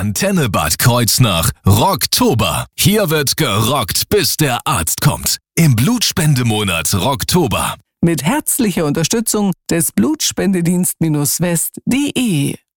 Antenne Bad Kreuznach Rocktober. Hier wird gerockt, bis der Arzt kommt. Im Blutspendemonat Rocktober. Mit herzlicher Unterstützung des Blutspendedienst-West.de.